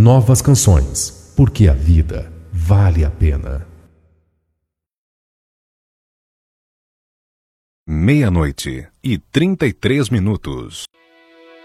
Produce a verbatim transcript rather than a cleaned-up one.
novas canções, porque a vida vale a pena. Meia-noite e trinta e três minutos.